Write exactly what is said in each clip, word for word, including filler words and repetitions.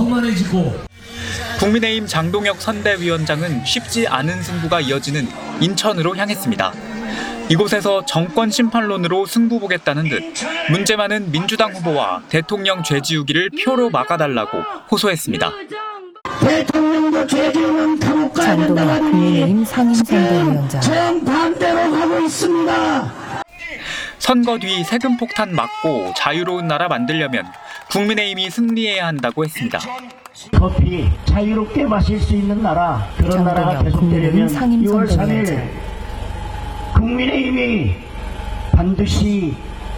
험난해지고. 국민의힘 장동혁 선대위원장은 쉽지 않은 승부가 이어지는 인천으로 향했습니다. 이곳에서 정권 심판론으로 승부 보겠다는 듯 문제 많은 민주당 후보와 대통령 죄지우기를 표로 막아달라고 호소했습니다. 대통령도 죄지우면 감옥 가야 된다. 장동혁 국민의힘 상임선대위원장. 정반대로 가고 있습니다. 선거 뒤 세금 폭탄 막고 자유로운 나라 만들려면 국민의힘이 승리해야 한다고 했습니다. 커피 자유롭게 마실 수 있는 나라, 그런 나라가 계속되려면 유월 삼일 국민의힘이 반드시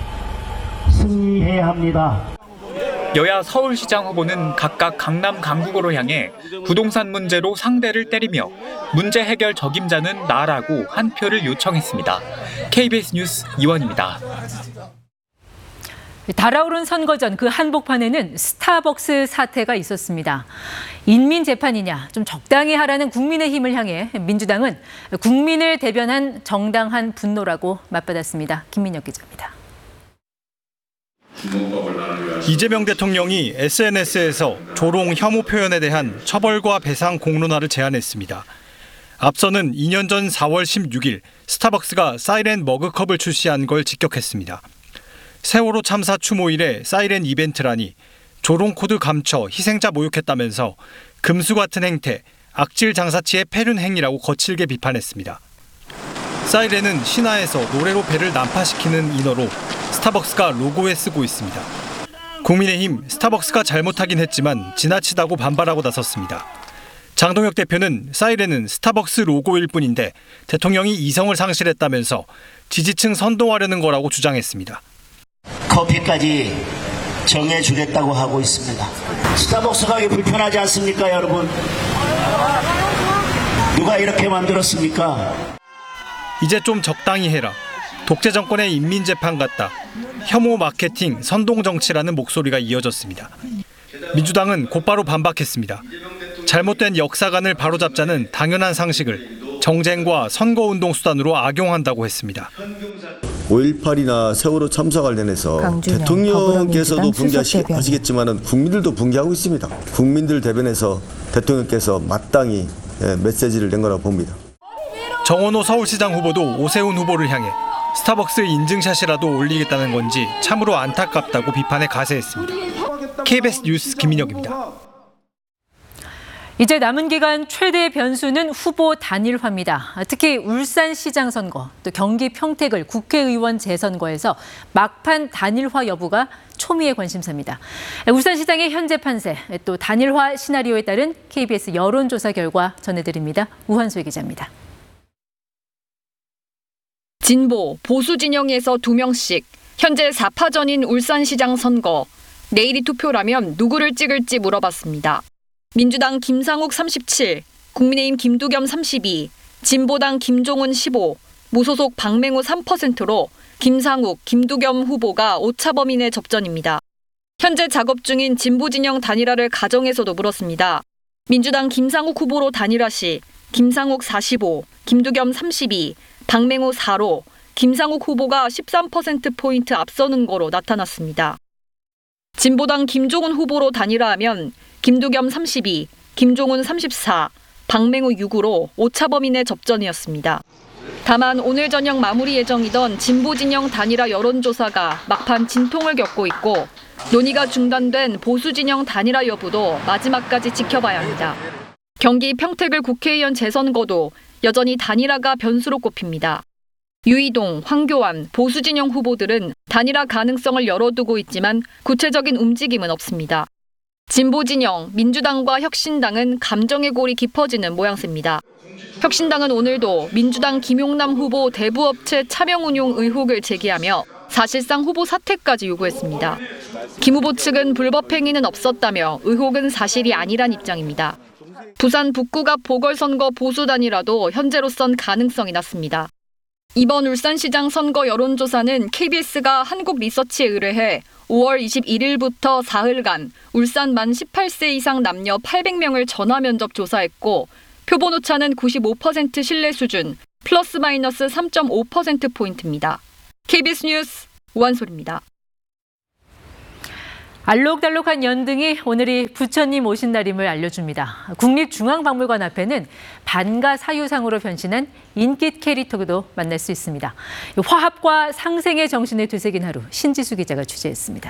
승리해야 합니다. 여야 서울시장 후보는 각각 강남 강북으로 향해 부동산 문제로 상대를 때리며 문제 해결 적임자는 나라고 한 표를 요청했습니다. 케이비에스 뉴스 이원입니다. 달아오른 선거 전 그 한복판에는 스타벅스 사태가 있었습니다. 인민재판이냐, 좀 적당히 하라는 국민의힘을 향해 민주당은 국민을 대변한 정당한 분노라고 맞받았습니다. 김민혁 기자입니다. 이재명 대통령이 에스엔에스에서 조롱 혐오 표현에 대한 처벌과 배상 공론화를 제안했습니다. 앞서는 이 년 전 사월 십육일 스타벅스가 사이렌 머그컵을 출시한 걸 직격했습니다. 세월호 참사 추모일에 사이렌 이벤트라니 조롱 코드 감춰 희생자 모욕했다면서 금수 같은 행태, 악질 장사치의 폐륜 행위라고 거칠게 비판했습니다. 사이렌은 신화에서 노래로 배를 난파시키는 인어로 스타벅스가 로고에 쓰고 있습니다. 국민의힘 스타벅스가 잘못하긴 했지만 지나치다고 반발하고 나섰습니다. 장동혁 대표는 사이렌은 스타벅스 로고일 뿐인데 대통령이 이성을 상실했다면서 지지층 선동하려는 거라고 주장했습니다. 커피까지 정해주겠다고 하고 있습니다. 스타벅스가 이게 불편하지 않습니까, 여러분? 누가 이렇게 만들었습니까? 이제 좀 적당히 해라. 독재 정권의 인민재판 같다. 혐오 마케팅, 선동 정치라는 목소리가 이어졌습니다. 민주당은 곧바로 반박했습니다. 잘못된 역사관을 바로잡자는 당연한 상식을 정쟁과 선거운동 수단으로 악용한다고 했습니다. 오일팔이나 세월호 참사 관련해서 대통령께서도 분개하시겠지만 국민들도 분개하고 있습니다. 국민들 대변해서 대통령께서 마땅히 메시지를 낸 거라고 봅니다. 정원호 서울시장 후보도 오세훈 후보를 향해 스타벅스 인증샷이라도 올리겠다는 건지 참으로 안타깝다고 비판에 가세했습니다. 케이비에스 뉴스 김민혁입니다. 이제 남은 기간 최대 변수는 후보 단일화입니다. 특히 울산시장 선거, 또 경기 평택을 국회의원 재선거에서 막판 단일화 여부가 초미의 관심사입니다. 울산시장의 현재 판세, 또 단일화 시나리오에 따른 케이비에스 여론조사 결과 전해드립니다. 우한소희 기자입니다. 진보, 보수 진영에서 두 명씩, 현재 사 파전인 울산시장 선거. 내일이 투표라면 누구를 찍을지 물어봤습니다. 민주당 김상욱 삼십칠, 국민의힘 김두겸 삼십이, 진보당 김종훈 십오, 무소속 박맹우 삼 퍼센트로 김상욱, 김두겸 후보가 오차범위 접전입니다. 현재 작업 중인 진보 진영 단일화를 가정해서도 물었습니다. 민주당 김상욱 후보로 단일화 시 김상욱 사십오, 김두겸 삼십이, 박맹우 사로, 김상욱 후보가 십삼 퍼센트포인트 앞서는 거로 나타났습니다. 진보당 김종훈 후보로 단일화하면 김두겸 삼십이, 김종훈 삼십사, 박맹우 육으로 오차범위 내 접전이었습니다. 다만 오늘 저녁 마무리 예정이던 진보 진영 단일화 여론조사가 막판 진통을 겪고 있고 논의가 중단된 보수 진영 단일화 여부도 마지막까지 지켜봐야 합니다. 경기 평택을 국회의원 재선거도 여전히 단일화가 변수로 꼽힙니다. 유이동, 황교안, 보수 진영 후보들은 단일화 가능성을 열어두고 있지만 구체적인 움직임은 없습니다. 진보 진영, 민주당과 혁신당은 감정의 골이 깊어지는 모양새입니다. 혁신당은 오늘도 민주당 김용남 후보 대부업체 차명 운용 의혹을 제기하며 사실상 후보 사퇴까지 요구했습니다. 김 후보 측은 불법 행위는 없었다며 의혹은 사실이 아니란 입장입니다. 부산 북구가 보궐선거 보수 단일화도 현재로선 가능성이 낮습니다. 이번 울산시장 선거 여론조사는 케이비에스가 한국리서치에 의뢰해 오월 이십일일부터 사흘간 울산 만 십팔 세 이상 남녀 팔백 명을 전화 면접 조사했고 표본 오차는 구십오 퍼센트 신뢰 수준, 플러스 마이너스 삼 점 오 퍼센트포인트입니다. 케이비에스 뉴스 우한솔입니다. 알록달록한 연등이 오늘이 부처님 오신 날임을 알려줍니다. 국립중앙박물관 앞에는 반가 사유상으로 변신한 인기 캐릭터도 만날 수 있습니다. 화합과 상생의 정신을 되새긴 하루, 신지수 기자가 취재했습니다.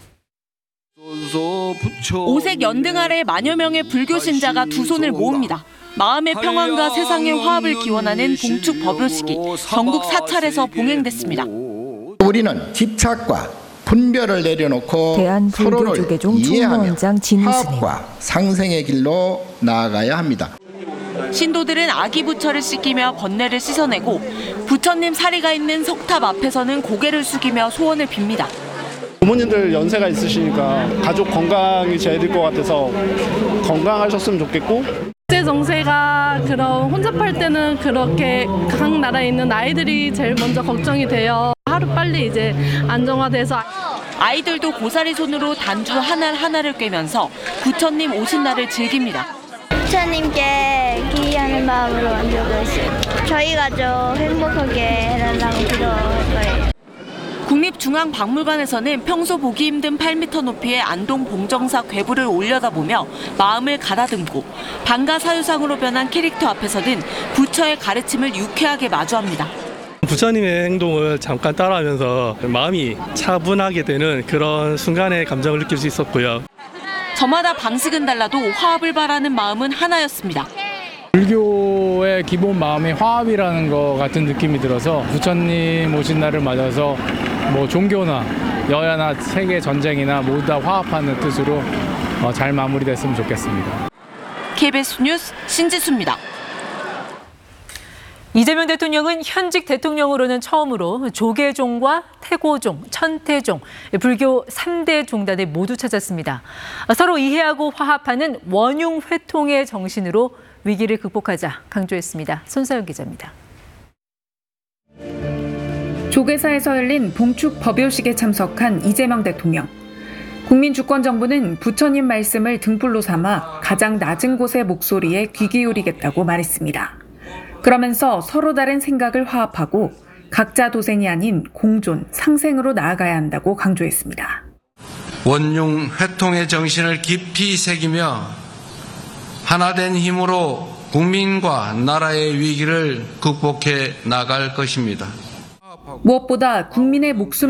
오색 연등 아래 만여 명의 불교 신자가 두 손을 모읍니다. 마음의 평안과 세상의 화합을 기원하는 봉축 법요식이 전국 사찰에서 봉행됐습니다. 우리는 집착과 분별을 내려놓고 서로를 이해하며 화합과 상생의 길로 나아가야 합니다. 신도들은 아기 부처를 씻기며 번뇌를 씻어내고 부처님 사리가 있는 석탑 앞에서는 고개를 숙이며 소원을 빕니다. 부모님들 연세가 있으시니까 가족 건강이 제일 될 것 같아서 건강하셨으면 좋겠고, 국제 정세가 그런 혼잡할 때는 그렇게 각 나라에 있는 아이들이 제일 먼저 걱정이 돼요. 하루빨리 이제 안정화돼서 아이들도 고사리 손으로 단주 하나 하나를 꿰면서 부처님 오신 날을 즐깁니다. 부처님께 기이하는 마음으로 만들고 있어요. 저희 가족 행복하게 해달라고 기도할 거예요. 국립중앙박물관에서는 평소 보기 힘든 팔 미터 높이의 안동 봉정사 괴부를 올려다보며 마음을 가다듬고 반가 사유상으로 변한 캐릭터 앞에서는 부처의 가르침을 유쾌하게 마주합니다. 부처님의 행동을 잠깐 따라하면서 마음이 차분하게 되는 그런 순간의 감정을 느낄 수 있었고요. 저마다 방식은 달라도 화합을 바라는 마음은 하나였습니다. 불교의 기본 마음이 화합이라는 것 같은 느낌이 들어서 부처님 오신 날을 맞아서 뭐 종교나 여야나 세계 전쟁이나 모두 다 화합하는 뜻으로 잘 마무리됐으면 좋겠습니다. 케이비에스 뉴스 신지수입니다. 이재명 대통령은 현직 대통령으로는 처음으로 조계종과 태고종, 천태종, 불교 삼 대 종단을 모두 찾았습니다. 서로 이해하고 화합하는 원융회통의 정신으로 위기를 극복하자 강조했습니다. 손사연 기자입니다. 조계사에서 열린 봉축 법요식에 참석한 이재명 대통령. 국민주권정부는 부처님 말씀을 등불로 삼아 가장 낮은 곳의 목소리에 귀 기울이겠다고 말했습니다. 그러면서 서로 다른 생각을 화합하고 각자 도생이 아닌 공존, 상생으로 나아가야 한다고 강조했습니다. 원융 회통의 정신을 깊이 새기며 하나된 힘으로 국민과 나라의 위기를 극복해 나갈 것입니다. 무엇보다 국민의 목숨